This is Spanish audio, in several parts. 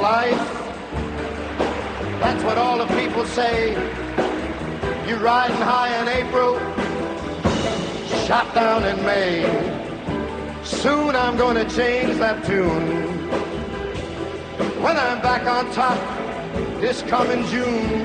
life. That's what all the people say. You riding high in April, shot down in May. Soon I'm gonna change that tune. When I'm back on top this coming June.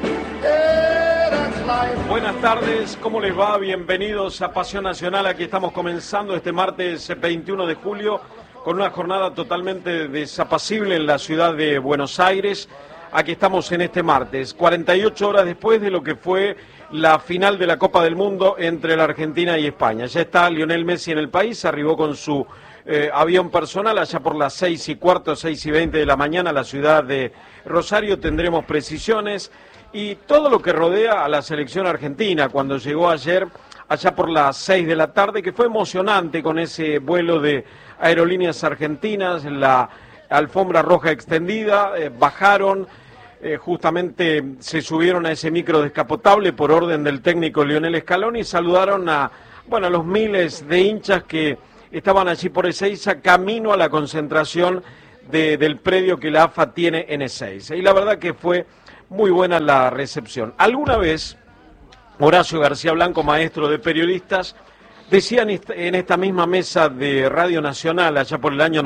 Yeah, that's life. Buenas tardes, ¿cómo les va? Bienvenidos a Pasión Nacional. Aquí estamos comenzando este martes 21 de julio con una jornada totalmente desapacible en la ciudad de Buenos Aires. Aquí estamos en este martes, 48 horas después de lo que fue la final de la Copa del Mundo entre la Argentina y España. Ya está Lionel Messi en el país, arribó con su avión personal allá por las 6:15, 6:20 de la mañana a la ciudad de Rosario. Tendremos precisiones y todo lo que rodea a la selección argentina cuando llegó ayer allá por las 6 de la tarde, que fue emocionante con ese vuelo de Aerolíneas Argentinas, la alfombra roja extendida, bajaron, justamente se subieron a ese micro descapotable por orden del técnico Lionel Scaloni y saludaron a los miles de hinchas que estaban allí por Ezeiza, camino a la concentración del predio que la AFA tiene en Ezeiza. Y la verdad que fue muy buena la recepción. Alguna vez Horacio García Blanco, maestro de periodistas, decía en esta misma mesa de Radio Nacional, allá por el año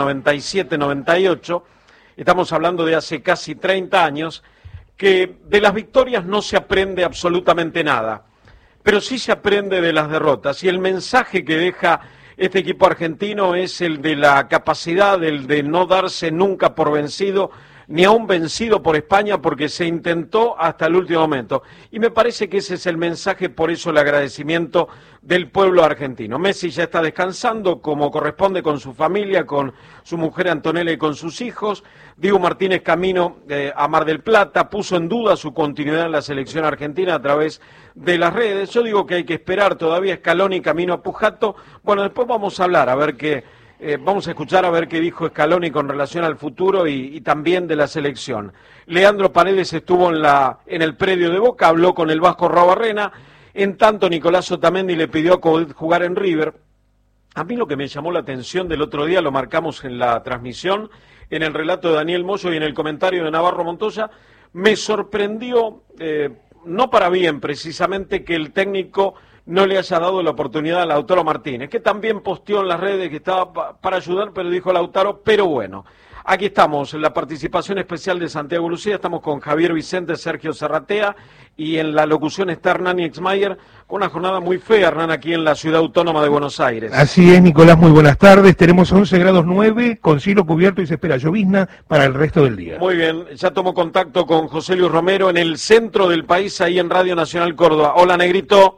97-98, estamos hablando de hace casi 30 años, que de las victorias no se aprende absolutamente nada, pero sí se aprende de las derrotas. Y el mensaje que deja este equipo argentino es el de la capacidad, el de no darse nunca por vencido, ni aún vencido por España, porque se intentó hasta el último momento. Y me parece que ese es el mensaje, por eso el agradecimiento del pueblo argentino. Messi ya está descansando como corresponde con su familia, con su mujer Antonella y con sus hijos. Diego Martínez camino a Mar del Plata, puso en duda su continuidad en la selección argentina a través de las redes. Yo digo que hay que esperar todavía. Scaloni camino a Pujato. Bueno, después vamos a hablar, a ver qué... vamos a escuchar a ver qué dijo Scaloni con relación al futuro y también de la selección. Leandro Paredes estuvo en el predio de Boca, habló con el Vasco Rabarrena. En tanto, Nicolás Otamendi le pidió jugar en River. A mí lo que me llamó la atención del otro día, lo marcamos en la transmisión, en el relato de Daniel Moyo y en el comentario de Navarro Montoya, me sorprendió, no para bien precisamente, que el técnico no le haya dado la oportunidad a Lautaro Martínez, que también posteó en las redes que estaba para ayudar, pero dijo Lautaro, pero bueno. Aquí estamos, en la participación especial de Santiago Lucía, estamos con Javier Vicente, Sergio Serratea, y en la locución está Hernán Exmayer, con una jornada muy fea, Hernán, aquí en la ciudad autónoma de Buenos Aires. Así es, Nicolás, muy buenas tardes. Tenemos 11 grados 9, con cielo cubierto y se espera llovizna para el resto del día. Muy bien, ya tomo contacto con José Luis Romero en el centro del país, ahí en Radio Nacional Córdoba. Hola, Negrito.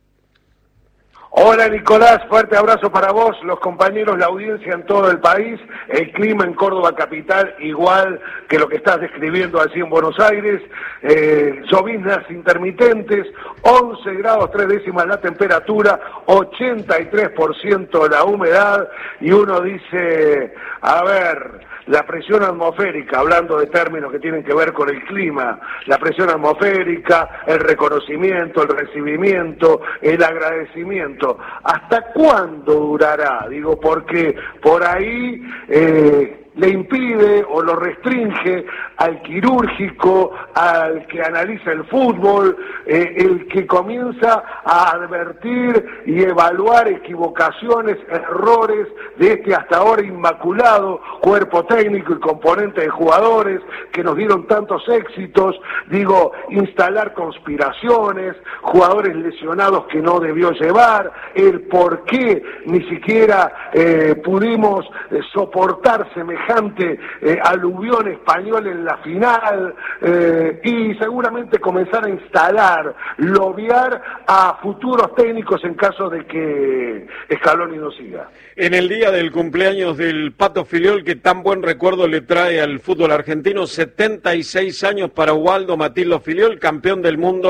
Hola Nicolás, fuerte abrazo para vos, los compañeros, la audiencia en todo el país. El clima en Córdoba capital igual que lo que estás describiendo allí en Buenos Aires, lloviznas intermitentes, 11 grados 3 décimas la temperatura, 83% la humedad, y uno dice, a ver, la presión atmosférica, hablando de términos que tienen que ver con el clima, la presión atmosférica, el reconocimiento, el recibimiento, el agradecimiento, ¿hasta cuándo durará? Digo, porque por ahí le impide o lo restringe al quirúrgico, al que analiza el fútbol, el que comienza a advertir y evaluar equivocaciones, errores de este hasta ahora inmaculado cuerpo técnico y componente de jugadores que nos dieron tantos éxitos. Digo, instalar conspiraciones, jugadores lesionados que no debió llevar, el por qué ni siquiera pudimos soportar semejante aluvión español en la final, y seguramente comenzar a instalar, lobear a futuros técnicos en caso de que Scaloni no siga. En el día del cumpleaños del Pato Filiol, que tan buen recuerdo le trae al fútbol argentino, 76 años para Ubaldo Matildo Filiol, campeón del mundo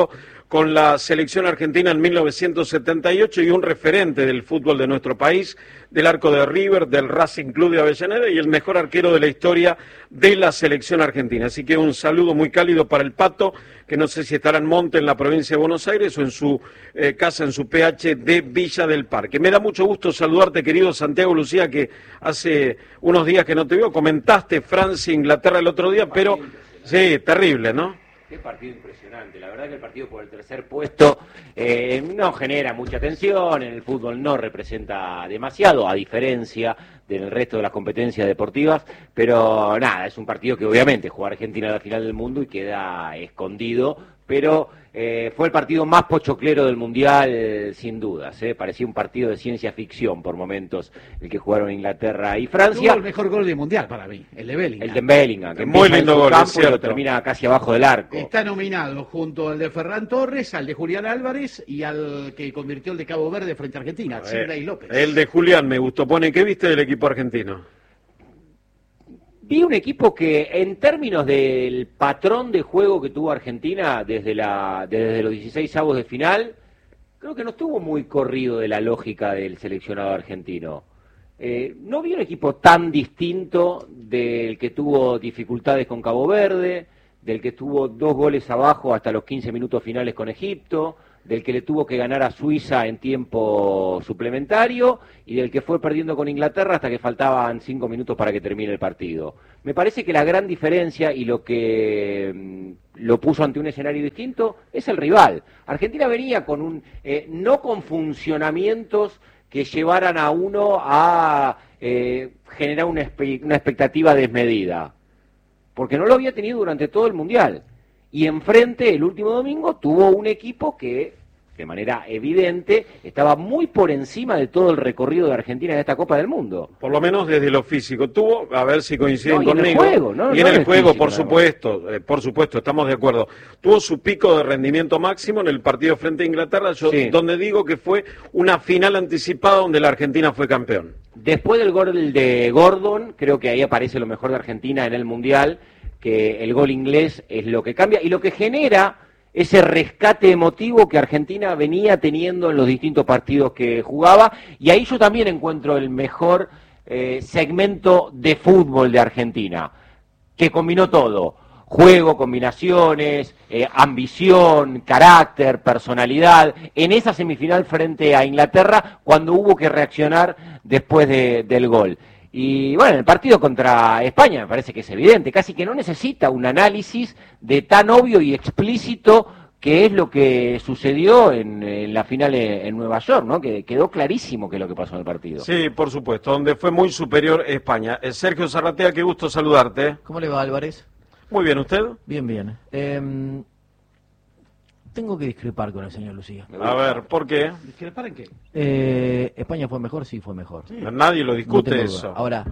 con la selección argentina en 1978 y un referente del fútbol de nuestro país, del arco de River, del Racing Club de Avellaneda y el mejor arquero de la historia de la selección argentina. Así que un saludo muy cálido para el Pato, que no sé si estará en Monte, en la provincia de Buenos Aires, o en su casa, en su PH de Villa del Parque. Me da mucho gusto saludarte, querido Santiago Lucía, que hace unos días que no te veo. Comentaste Francia-Inglaterra el otro día, pero sí, terrible, ¿no? Qué partido impresionante, la verdad que el partido por el tercer puesto no genera mucha tensión, en el fútbol no representa demasiado, a diferencia del resto de las competencias deportivas, pero nada, es un partido que obviamente juega Argentina a la final del mundo y queda escondido, pero fue el partido más pochoclero del Mundial, sin dudas, parecía un partido de ciencia ficción por momentos el que jugaron Inglaterra y Francia. Tuvo el mejor gol del Mundial para mí, el de Bellingham. El de Bellingham, que muy lindo gol, campo y lo termina casi abajo del arco. Está nominado junto al de Ferran Torres, al de Julián Álvarez y al que convirtió el de Cabo Verde frente a Argentina, Sidney López. El de Julián me gustó. Pone, ¿qué viste del equipo argentino? Vi un equipo que, en términos del patrón de juego que tuvo Argentina desde los 16avos de final, creo que no estuvo muy corrido de la lógica del seleccionado argentino. No vi un equipo tan distinto del que tuvo dificultades con Cabo Verde, del que tuvo 2 goles abajo hasta los 15 minutos finales con Egipto, del que le tuvo que ganar a Suiza en tiempo suplementario y del que fue perdiendo con Inglaterra hasta que faltaban 5 minutos para que termine el partido. Me parece que la gran diferencia y lo que lo puso ante un escenario distinto es el rival. Argentina venía con no con funcionamientos que llevaran a uno a generar una expectativa desmedida, porque no lo había tenido durante todo el Mundial. Y enfrente, el último domingo, tuvo un equipo que, de manera evidente, estaba muy por encima de todo el recorrido de Argentina en esta Copa del Mundo. Por lo menos desde lo físico. Tuvo, a ver si coinciden conmigo. En el juego, ¿no? Y en el juego, por supuesto, estamos de acuerdo. Tuvo su pico de rendimiento máximo en el partido frente a Inglaterra, donde digo que fue una final anticipada donde la Argentina fue campeón. Después del gol de Gordon, creo que ahí aparece lo mejor de Argentina en el Mundial, que el gol inglés es lo que cambia y lo que genera ese rescate emotivo que Argentina venía teniendo en los distintos partidos que jugaba, y ahí yo también encuentro el mejor segmento de fútbol de Argentina, que combinó todo: juego, combinaciones, ambición, carácter, personalidad, en esa semifinal frente a Inglaterra, cuando hubo que reaccionar después del gol. Y bueno, el partido contra España me parece que es evidente, casi que no necesita un análisis de tan obvio y explícito que es lo que sucedió en la final en Nueva York, ¿no? Que quedó clarísimo qué es lo que pasó en el partido. Sí, por supuesto, donde fue muy superior España. Sergio Zarratea, qué gusto saludarte. ¿Cómo le va, Álvarez? Muy bien, ¿usted? Bien, bien. Tengo que discrepar con el señor Lucía. A ver, ¿por qué? ¿Discrepar en qué? ¿España fue mejor? Sí, fue mejor. Sí. Nadie lo discute, no eso. Ahora,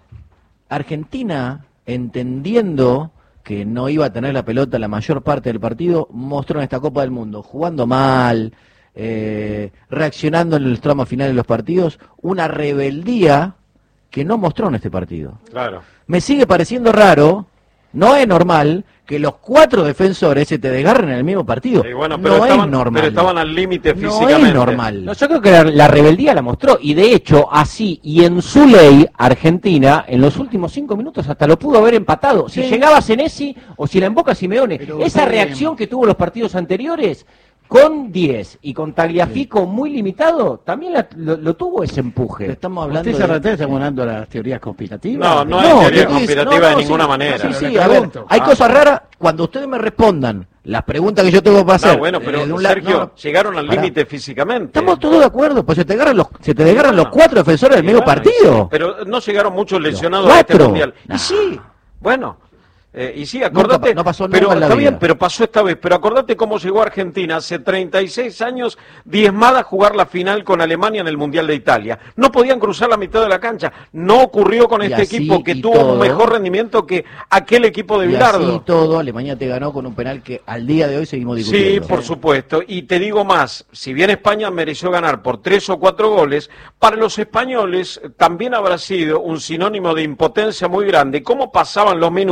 Argentina, entendiendo que no iba a tener la pelota la mayor parte del partido, mostró en esta Copa del Mundo, jugando mal, reaccionando en el tramo final de los partidos, una rebeldía que no mostró en este partido. Claro. Me sigue pareciendo raro, no es normal que los 4 defensores se te desgarren en el mismo partido. Bueno, no es normal. Pero estaban al límite físicamente. No es normal. No, yo creo que la rebeldía la mostró, y de hecho, así, y en su ley, Argentina, en los últimos 5 minutos hasta lo pudo haber empatado. Si llegaba Senesi o si la emboca Simeone, esa reacción que tuvo los partidos anteriores, con 10 y con Tagliafico muy limitado, también lo tuvo ese empuje. Estamos hablando ¿Estamos hablando de las teorías conspirativas? No hay teoría conspirativa de ninguna manera. Sí, a ver, hay cosas raras. Cuando ustedes me respondan las preguntas que yo tengo para hacer. Bueno, pero Sergio, llegaron al límite físicamente. Estamos todos de acuerdo, pues se te desgarran los 4 defensores del medio partido. Pero no llegaron muchos lesionados a este mundial. Nah. Y sí, bueno. Y sí, acordate, no pasó pero en la está vida. bien, pero pasó esta vez. Pero acordate cómo llegó Argentina hace 36 años diezmada a jugar la final con Alemania en el Mundial de Italia. No podían cruzar la mitad de la cancha. No ocurrió con este equipo que tuvo un mejor rendimiento que aquel equipo de Bilardo. Y así todo, Alemania te ganó con un penal que al día de hoy seguimos discutiendo. Sí, por supuesto. Y te digo más, si bien España mereció ganar por 3 o 4 goles, para los españoles también habrá sido un sinónimo de impotencia muy grande. Cómo pasaban los minutos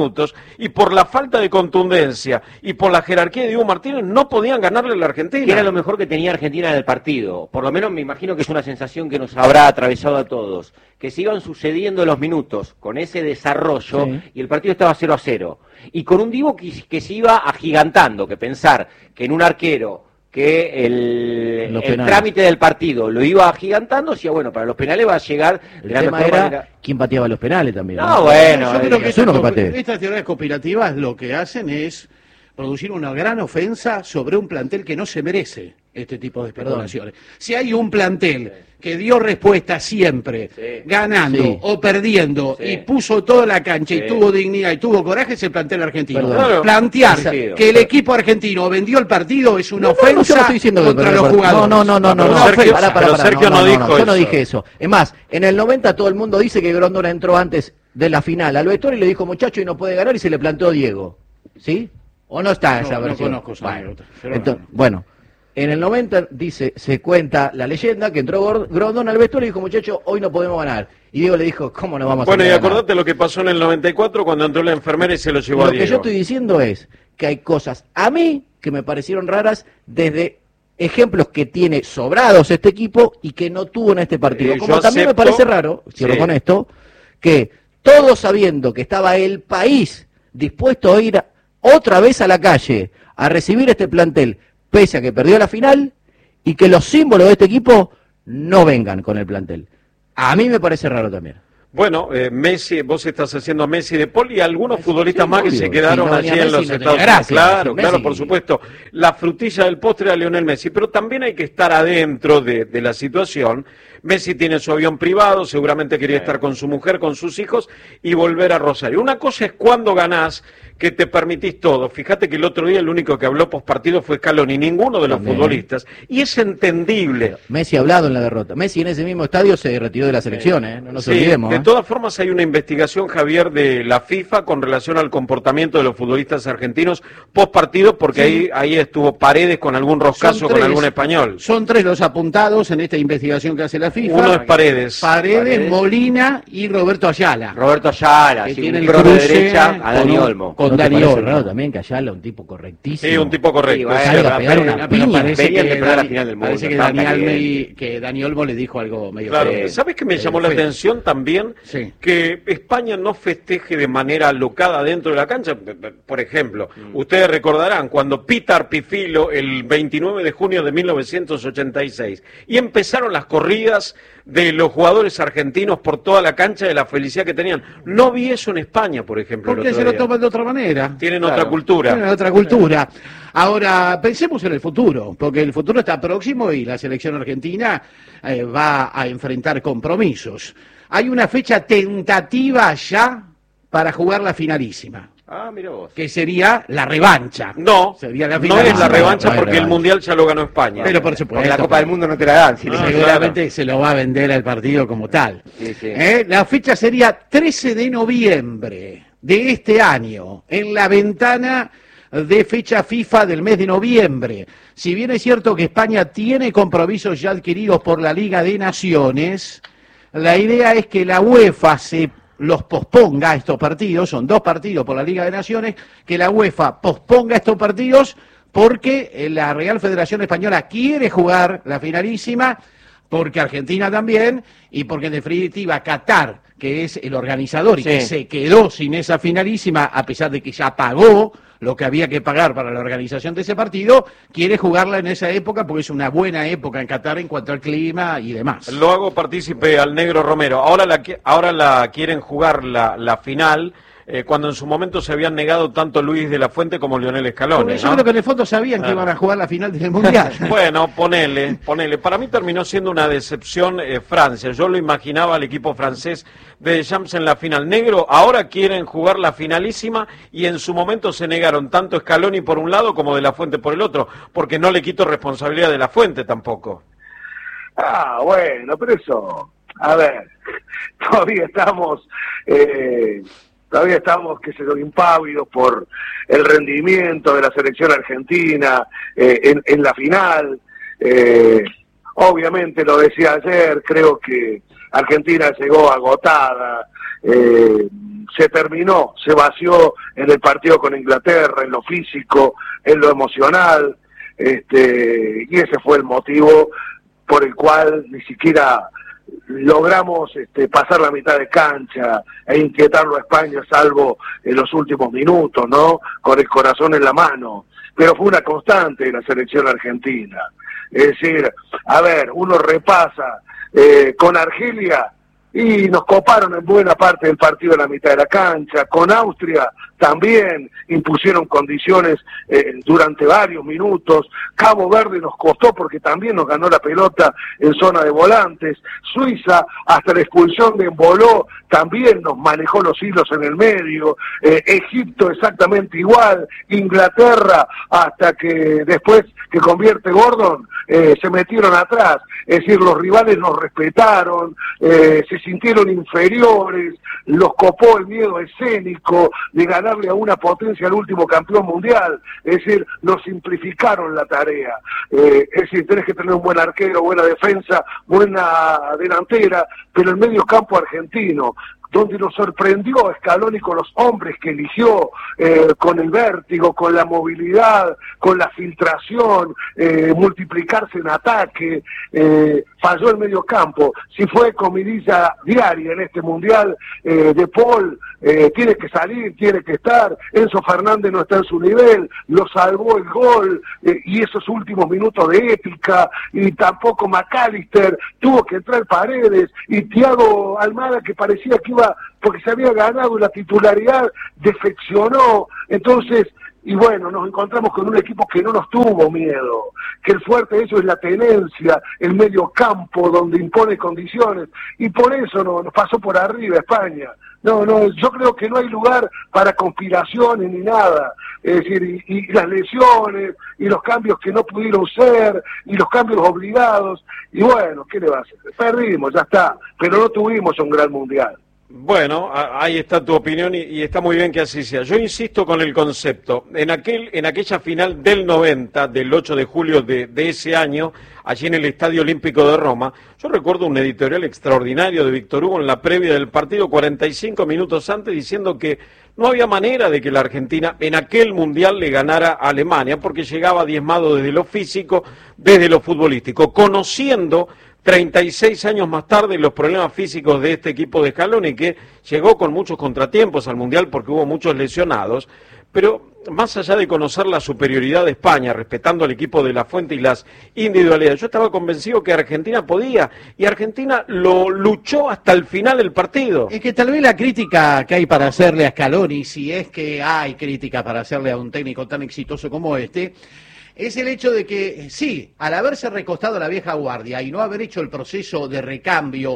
y por la falta de contundencia y por la jerarquía de Diego Martínez no podían ganarle a la Argentina. Que era lo mejor que tenía Argentina en el partido. Por lo menos me imagino que es una sensación que nos habrá atravesado a todos. Que se iban sucediendo los minutos con ese desarrollo y el partido estaba 0-0. Y con un Divo que se iba agigantando, que pensar que en un arquero que el trámite del partido lo iba agigantando, decía, bueno, para los penales va a llegar de la mejor manera. ¿Quién pateaba los penales también? No, bueno. Yo creo que que estas teorías conspirativas lo que hacen es producir una gran ofensa sobre un plantel que no se merece este tipo de especulaciones. Si hay un plantel que dio respuesta siempre, ganando o perdiendo, y puso toda la cancha y tuvo dignidad y tuvo coraje, es el plantel argentino. Plantear que el equipo argentino vendió el partido es una ofensa contra los jugadores. No, Sergio no dijo eso. Yo no dije eso. Es más, en el 90 todo el mundo dice que Grondona entró antes de la final al vestuario y le dijo, muchacho, y no puede ganar, y se le planteó Diego. ¿Sí? ¿O no está esa versión? No conozco bueno, en el 90 se cuenta la leyenda que entró Grondona al vestuario y dijo, muchacho, hoy no podemos ganar. Y Diego le dijo, ¿cómo no vamos a ganar? Bueno, y acordate lo que pasó en el 94 cuando entró la enfermera y se lo llevó a Diego. Lo que yo estoy diciendo es que hay cosas a mí que me parecieron raras desde ejemplos que tiene sobrados este equipo y que no tuvo en este partido. Como también me parece raro, cierro con esto, que todos sabiendo que estaba el país dispuesto a ir otra vez a la calle a recibir este plantel, pese a que perdió la final, y que los símbolos de este equipo no vengan con el plantel. A mí me parece raro también. Bueno, Messi, vos estás haciendo a Messi de Paul y algunos futbolistas más que se quedaron allí en los Estados Unidos. Claro, por supuesto. La frutilla del postre a Lionel Messi, pero también hay que estar adentro de la situación. Messi tiene su avión privado, seguramente quería estar con su mujer, con sus hijos y volver a Rosario. Una cosa es cuando ganás, que te permitís todo. Fíjate que el otro día el único que habló postpartido fue Scaloni, ninguno de los futbolistas. Y es entendible. Messi ha hablado en la derrota. Messi en ese mismo estadio se retiró de la selección, no nos olvidemos. De todas formas hay una investigación, Javier, de la FIFA con relación al comportamiento de los futbolistas argentinos postpartido, porque ahí estuvo Paredes con algún roscazo con algún español. Son 3 los apuntados en esta investigación que hace la FIFA. Uno es Paredes. Paredes, Molina y Roberto Ayala. Que tiene el cruce de derecha a Dani Olmo. Con Dani Olmo. Raro también que Ayala, un tipo correctísimo. Sí, un tipo correcto. Parece que Dani Olmo le dijo algo medio feo. ¿Sabes qué me llamó la atención también? Que España no festeje de manera alocada dentro de la cancha. Por ejemplo, ustedes recordarán cuando Peter Pifilo, el 29 de junio de 1986, y empezaron las corridas de los jugadores argentinos por toda la cancha, de la felicidad que tenían. No vi eso en España, por ejemplo. Porque se lo toman de otra manera. Tienen otra cultura. Tienen otra cultura. Ahora, pensemos en el futuro, porque el futuro está próximo y la selección argentina va a enfrentar compromisos. Hay una fecha tentativa ya para jugar la finalísima. Mira vos. Que sería la revancha. No, sería la no es la revancha porque el Mundial ya lo ganó España. Pero por supuesto. La Copa del Mundo no te la dan. Seguramente se lo va a vender al partido como tal. La fecha sería 13 de noviembre de este año, en la ventana de fecha FIFA del mes de noviembre. Si bien es cierto que España tiene compromisos ya adquiridos por la Liga de Naciones, la idea es que la UEFA los posponga estos partidos, son 2 partidos por la Liga de Naciones, que la UEFA posponga estos partidos porque la Real Federación Española quiere jugar la finalísima, porque Argentina también, y porque en definitiva Qatar, que es el organizador y que se quedó sin esa finalísima, a pesar de que ya pagó lo que había que pagar para la organización de ese partido, quiere jugarla en esa época porque es una buena época en Qatar en cuanto al clima y demás. Lo hago partícipe al Negro Romero. Ahora la quieren jugar la final, cuando en su momento se habían negado tanto Luis de la Fuente como Lionel Scaloni. Yo creo que en el fondo sabían que iban a jugar la final del Mundial. Bueno, ponele. Para mí terminó siendo una decepción Francia. Yo lo imaginaba al equipo francés de Deschamps en la final. Negro, ahora quieren jugar la finalísima y en su momento se negaron tanto Scaloni por un lado como de la Fuente por el otro, porque no le quito responsabilidad de la Fuente tampoco. Bueno, pero eso, a ver, todavía estamos impávidos por el rendimiento de la selección argentina en la final. Obviamente, lo decía ayer, creo que Argentina llegó agotada se terminó, se vació en el partido con Inglaterra, en lo físico, en lo emocional, y ese fue el motivo por el cual ni siquiera logramos pasar la mitad de cancha e inquietarlo a España, salvo en los últimos minutos, ¿no? Con el corazón en la mano. Pero fue una constante en la selección argentina. Es decir, a ver, uno repasa con Argelia y nos coparon en buena parte del partido en la mitad de la cancha. Con Austria también impusieron condiciones durante varios minutos. Cabo Verde nos costó porque también nos ganó la pelota en zona de volantes. Suiza, hasta la expulsión de Emboló, también nos manejó los hilos en el medio. Egipto exactamente igual. Inglaterra, hasta que después que convierte Gordon, se metieron atrás. Es decir, los rivales nos respetaron, se sintieron inferiores, los copó el miedo escénico de ganarle a una potencia al último campeón mundial. Es decir, nos simplificaron la tarea. Es decir, tenés que tener un buen arquero, buena defensa, buena delantera, pero el medio campo argentino, donde nos sorprendió Scaloni con los hombres que eligió, con el vértigo, con la movilidad, con la filtración, multiplicarse en ataque, falló el medio campo. Si fue comidilla diaria en este mundial, De Paul tiene que salir, tiene que estar, Enzo Fernández no está en su nivel, lo salvó el gol, y esos últimos minutos de épica, y tampoco McAllister, tuvo que entrar Paredes, y Thiago Almada, que parecía que iba, porque se había ganado la titularidad, defeccionó. Entonces, y bueno, nos encontramos con un equipo que no nos tuvo miedo, que el fuerte de eso es la tenencia, el medio campo donde impone condiciones, y por eso nos pasó por arriba España. No, yo creo que no hay lugar para conspiraciones ni nada. Es decir, y las lesiones, y los cambios que no pudieron ser, y los cambios obligados, y bueno, ¿qué le va a hacer? Perdimos, ya está, pero no tuvimos un gran mundial. Bueno, ahí está tu opinión y está muy bien que así sea. Yo insisto con el concepto. En aquella final del 90, del 8 de julio de ese año, allí en el Estadio Olímpico de Roma, yo recuerdo un editorial extraordinario de Víctor Hugo en la previa del partido, 45 minutos antes, diciendo que no había manera de que la Argentina en aquel mundial le ganara a Alemania, porque llegaba diezmado desde lo físico, desde lo futbolístico, conociendo 36 años más tarde los problemas físicos de este equipo de Scaloni, que llegó con muchos contratiempos al Mundial porque hubo muchos lesionados, pero más allá de conocer la superioridad de España, respetando al equipo de La Fuente y las individualidades, yo estaba convencido que Argentina podía, y Argentina lo luchó hasta el final del partido. Es que tal vez la crítica que hay para hacerle a Scaloni, si es que hay crítica para hacerle a un técnico tan exitoso como este, es el hecho de que, sí, al haberse recostado a la vieja guardia y no haber hecho el proceso de recambio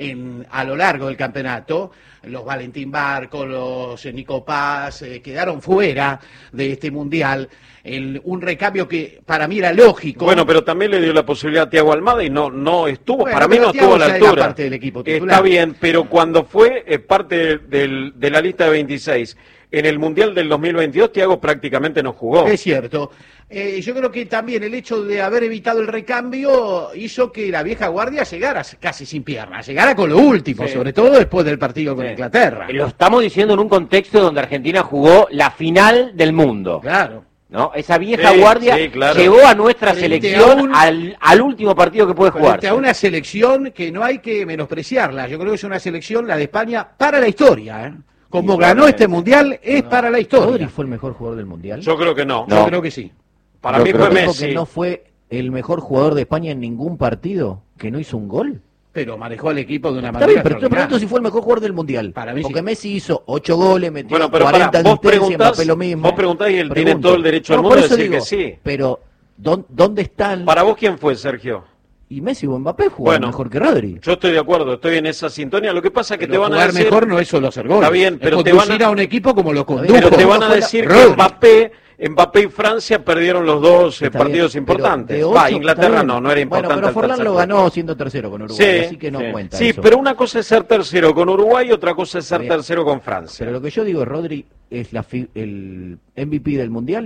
a lo largo del campeonato, los Valentín Barco, los Nico Paz, quedaron fuera de este mundial, un recambio que para mí era lógico. Bueno, pero también le dio la posibilidad a Thiago Almada y no estuvo, bueno, para mí no estuvo a la altura. Parte del equipo titular. Está bien, pero cuando fue parte de la lista de 26, en el Mundial del 2022, Thiago prácticamente no jugó. Es cierto. Yo creo que también el hecho de haber evitado el recambio hizo que la vieja guardia llegara casi sin piernas, llegara con lo último, sí, sobre todo después del partido con Inglaterra. Lo estamos diciendo en un contexto donde Argentina jugó la final del mundo. Claro. ¿No? Esa vieja guardia claro, llevó a nuestra selección al último partido que puede jugar. Frente a una selección que no hay que menospreciarla. Yo creo que es una selección, la de España, para la historia, ¿eh? Como ganó este mundial, es para la historia. ¿Rodri fue el mejor jugador del mundial? Yo creo que no. Yo creo que sí. Para mí fue Messi. Que no fue el mejor jugador de España en ningún partido, que no hizo un gol. Pero manejó al equipo de una Está manera bien, pero te pregunto si fue el mejor jugador del mundial. Para mí porque sí. Messi hizo 8 goles, metió bueno, pero 40 asistencias, Mbappé lo mismo. Vos preguntás y él tiene todo el derecho al mundo de decir que sí. Pero, ¿dónde están? Para vos, ¿quién fue, Sergio? Y Messi o Mbappé jugaron mejor que Rodri. Yo estoy de ajugar, estoy en esa sintonía. Lo que pasa es que pero te van a decir... mejor no es solo hacer goles. Está bien, pero te van a un equipo como lo condujo. Pero te van a decir que Mbappé y Francia perdieron los dos partidos importantes. Inglaterra no era importante. Bueno, pero Forlán lo ganó siendo tercero con Uruguay, así que no cuenta eso. Sí, pero una cosa es ser tercero con Uruguay y otra cosa es ser tercero con Francia. Pero lo que yo digo, Rodri es el MVP del Mundial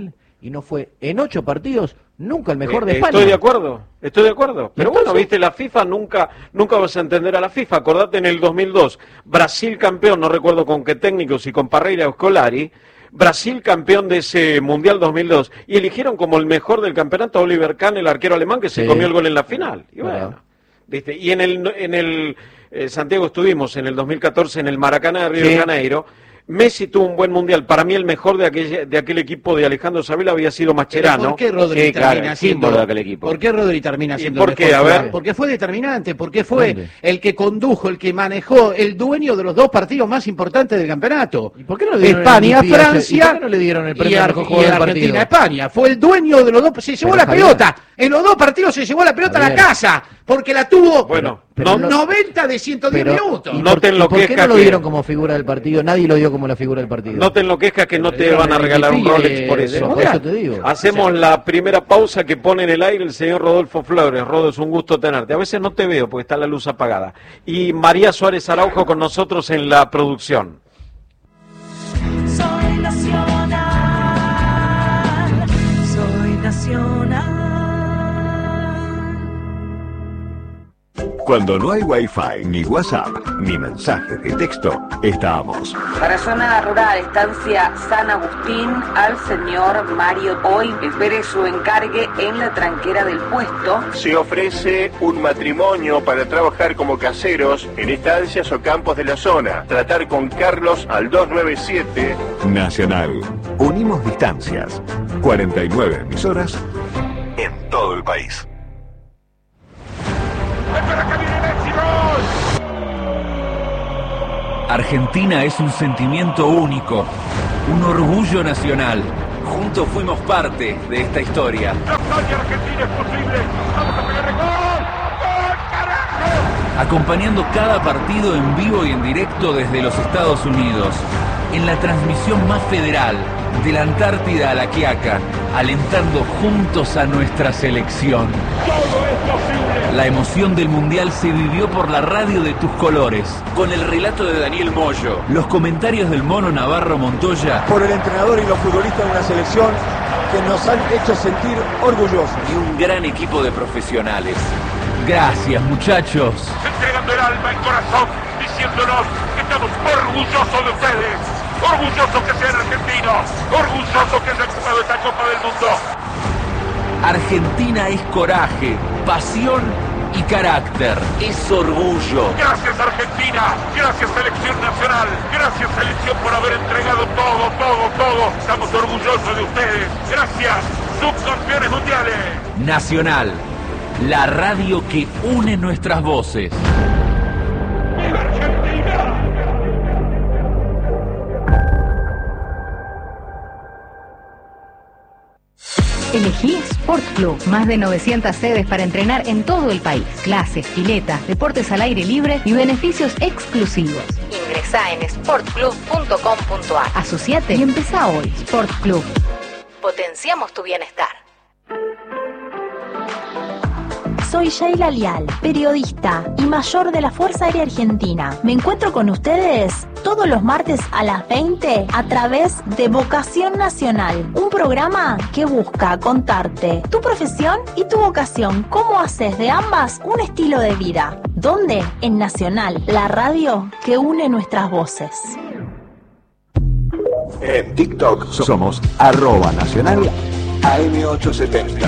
y no fue en 8 partidos nunca el mejor de España. Estoy de acuerdo. Pero bueno, viste, la FIFA nunca vas a entender a la FIFA. Acordate en el 2002, Brasil campeón, no recuerdo con qué técnicos, si con Parreira o Scolari, Brasil campeón de ese Mundial 2002, y eligieron como el mejor del campeonato a Oliver Kahn, el arquero alemán, que se comió el gol en la final. Y bueno, ¿viste? Y en el Santiago estuvimos en el 2014 en el Maracaná de Río de Janeiro. Messi tuvo un buen mundial. Para mí el mejor de aquel equipo de Alejandro Sabela había sido Mascherano. ¿Por qué Rodri termina siendo de aquel equipo? ¿Por qué Rodri termina siendo ¿Por qué? A ver. Porque fue determinante, porque fue el que condujo, el que manejó, el dueño de los 2 partidos más importantes del campeonato. ¿Y por qué no le dieron España-Francia? ¿Por qué no le dieron el premio al mejor jugador del partido? Argentina-España. Fue el dueño de los 2, se llevó la pelota. En los 2 partidos se llevó la pelota a la casa, porque la tuvo 90 de 110 minutos. ¿Y por qué no lo dieron como figura del partido? Nadie lo dio como la figura del partido. No te enloquezcas que no te van a regalar un Rolex por eso. Eso te digo. Hacemos la primera pausa que pone en el aire el señor Rodolfo Flores. Rodo, es un gusto tenerte. A veces no te veo porque está la luz apagada. Y María Suárez Araujo con nosotros en la producción. Soy nacional, soy nacional. Cuando no hay Wi-Fi, ni WhatsApp, ni mensajes de texto, estamos. Para zona rural, estancia San Agustín, al señor Mario Hoy, espere su encargue en la tranquera del puesto. Se ofrece un matrimonio para trabajar como caseros en estancias o campos de la zona. Tratar con Carlos al 297. Nacional. Unimos distancias. 49 emisoras en todo el país. Argentina es un sentimiento único, un orgullo nacional. Juntos fuimos parte de esta historia. ¡La hazaña argentina es posible! ¡Vamos a pegarle gol! ¡Gol, carajo! Acompañando cada partido en vivo y en directo desde los Estados Unidos. En la transmisión más federal, de la Antártida a la Quiaca, alentando juntos a nuestra selección. ¡Todo es posible! La emoción del Mundial se vivió por la radio de tus colores, con el relato de Daniel Moyo, los comentarios del Mono Navarro Montoya, por el entrenador y los futbolistas de una selección que nos han hecho sentir orgullosos. Y un gran equipo de profesionales. Gracias, muchachos. Entregando el alma, el corazón, diciéndonos que estamos orgullosos de ustedes. Orgullosos que sean argentinos, orgullosos que hayan jugado esta Copa del Mundo. Argentina es coraje, pasión y carácter. Es orgullo. Gracias Argentina, gracias Selección Nacional, gracias Selección por haber entregado todo. Estamos orgullosos de ustedes. Gracias, subcampeones mundiales. Nacional, la radio que une nuestras voces. ¡Viva Argentina! Elegí Sport Club, más de 900 sedes para entrenar en todo el país. Clases, piletas, deportes al aire libre y beneficios exclusivos. Ingresá en sportclub.com.ar. Asociate y empezá hoy. Sport Club. Potenciamos tu bienestar. Soy Sheila Lial, periodista y mayor de la Fuerza Aérea Argentina. Me encuentro con ustedes todos los martes a las 20 a través de Vocación Nacional, un programa que busca contarte tu profesión y tu vocación, cómo haces de ambas un estilo de vida. ¿Dónde? En Nacional, la radio que une nuestras voces. En TikTok somos @nacional AM870.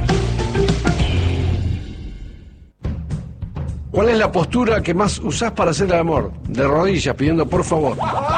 ¿Cuál es la postura que más usás para hacer el amor? De rodillas, pidiendo por favor.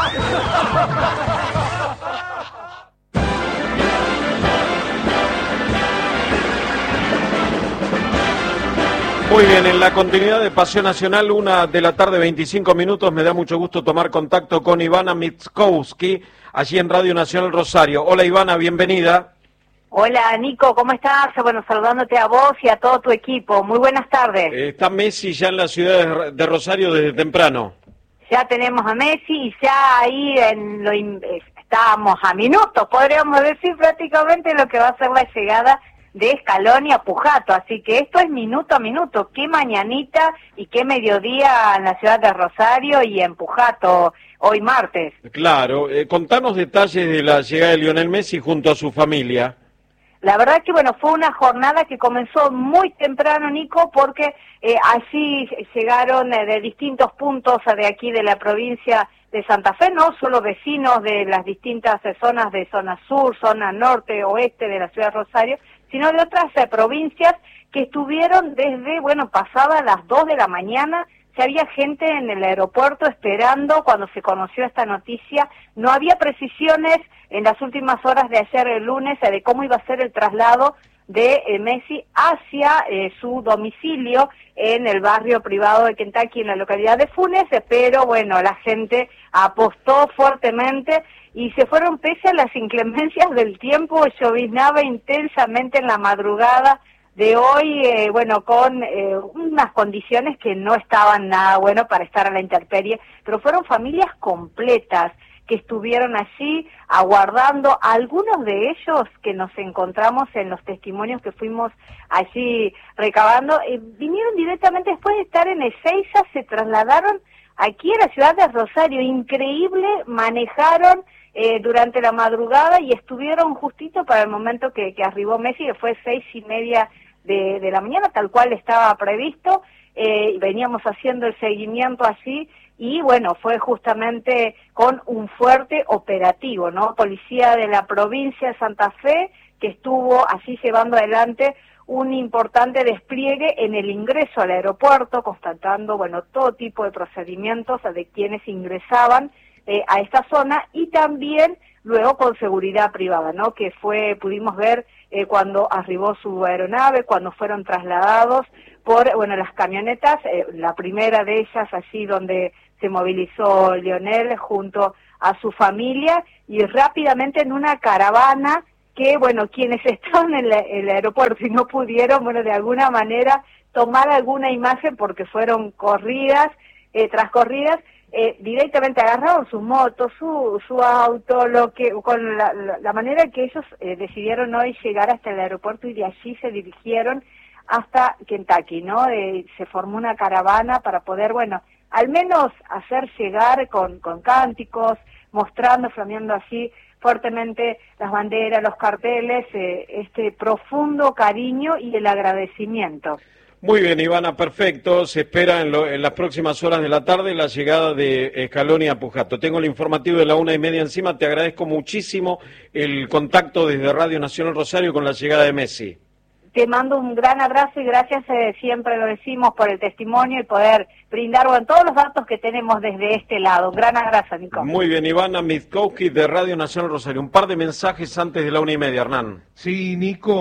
Muy bien, en la continuidad de Pasión Nacional, 1:25 p.m, me da mucho gusto tomar contacto con Ivana Mitkowski, allí en Radio Nacional Rosario. Hola Ivana, bienvenida. Hola Nico, ¿cómo estás? Bueno, saludándote a vos y a todo tu equipo. Muy buenas tardes. Está Messi ya en la ciudad de Rosario desde temprano. Ya tenemos a Messi y ya ahí estábamos a minutos, podríamos decir prácticamente lo que va a ser la llegada de Scaloni a Pujato. Así que esto es minuto a minuto. Qué mañanita y qué mediodía en la ciudad de Rosario y en Pujato hoy martes. Claro, contanos detalles de la llegada de Lionel Messi junto a su familia. La verdad que, bueno, fue una jornada que comenzó muy temprano, Nico, porque así llegaron de distintos puntos de aquí de la provincia de Santa Fe, no solo vecinos de las distintas zonas de zona sur, zona norte, oeste de la ciudad de Rosario, sino de otras provincias que estuvieron desde, bueno, pasadas las 2 de la mañana. Ya había gente en el aeropuerto esperando cuando se conoció esta noticia. No había precisiones en las últimas horas de ayer, el lunes, de cómo iba a ser el traslado de Messi hacia su domicilio en el barrio privado de Kentucky, en la localidad de Funes, pero bueno, la gente apostó fuertemente y se fueron pese a las inclemencias del tiempo. Lloviznaba intensamente en la madrugada de hoy, bueno, con unas condiciones que no estaban nada bueno para estar a la intemperie, pero fueron familias completas que estuvieron allí aguardando. Algunos de ellos que nos encontramos en los testimonios que fuimos allí recabando, vinieron directamente después de estar en Ezeiza, se trasladaron aquí a la ciudad de Rosario. Increíble, manejaron durante la madrugada y estuvieron justito para el momento que arribó Messi, que fue 6:30 de la mañana, tal cual estaba previsto. Veníamos haciendo el seguimiento allí y bueno, fue justamente con un fuerte operativo, ¿no? Policía de la provincia de Santa Fe que estuvo así llevando adelante un importante despliegue en el ingreso al aeropuerto, constatando, bueno, todo tipo de procedimientos de quienes ingresaban a esta zona, y también luego con seguridad privada, ¿no? Que pudimos ver cuando arribó su aeronave, cuando fueron trasladados por, bueno, las camionetas, la primera de ellas allí donde se movilizó Lionel junto a su familia, y rápidamente en una caravana que, bueno, quienes estaban en el aeropuerto y no pudieron, bueno, de alguna manera tomar alguna imagen porque fueron corridas, transcorridas, directamente agarraron sus motos, su auto, con la manera que ellos decidieron hoy llegar hasta el aeropuerto, y de allí se dirigieron hasta Kentucky, ¿no? Se formó una caravana para poder, bueno, al menos hacer llegar con cánticos, mostrando, flameando así fuertemente las banderas, los carteles, este profundo cariño y el agradecimiento. Muy bien, Ivana, perfecto. Se espera en las próximas horas de la tarde la llegada de Scaloni a Pujato. Tengo el informativo de la 1:30 encima. Te agradezco muchísimo el contacto desde Radio Nacional Rosario con la llegada de Messi. Te mando un gran abrazo y gracias, siempre lo decimos, por el testimonio y poder brindar, bueno, todos los datos que tenemos desde este lado. Un gran abrazo, Nico. Muy bien, Ivana Mitkowski de Radio Nacional Rosario. Un par de mensajes antes de la 1:30, Hernán. Sí, Nico,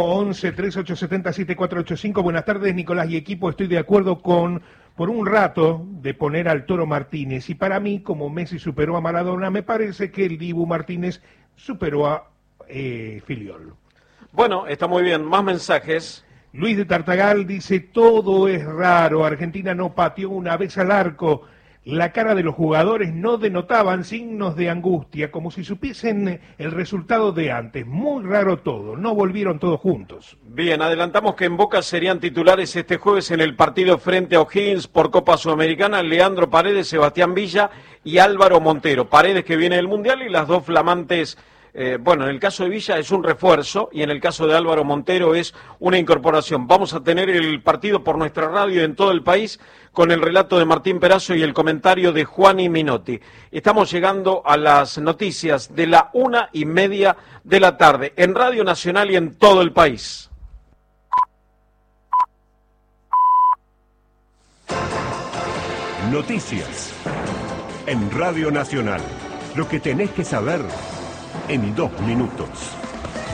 11-3870-7485. Buenas tardes, Nicolás y equipo. Estoy de acuerdo por un rato, de poner al Toro Martínez. Y para mí, como Messi superó a Maradona, me parece que el Dibu Martínez superó a Filiol. Bueno, está muy bien. Más mensajes. Luis de Tartagal dice, todo es raro. Argentina no pateó una vez al arco. La cara de los jugadores no denotaban signos de angustia, como si supiesen el resultado de antes. Muy raro todo. No volvieron todos juntos. Bien, adelantamos que en Boca serían titulares este jueves en el partido frente a O'Higgins por Copa Sudamericana Leandro Paredes, Sebastián Villa y Álvaro Montero. Paredes, que viene del Mundial, y las dos flamantes. Bueno, en el caso de Villa es un refuerzo y en el caso de Álvaro Montero es una incorporación. Vamos a tener el partido por nuestra radio en todo el país con el relato de Martín Perazo y el comentario de Juani Minotti. Estamos llegando a las noticias de la 1:30 de la tarde en Radio Nacional y en todo el país. Noticias en Radio Nacional. Lo que tenés que saber en 2 minutos.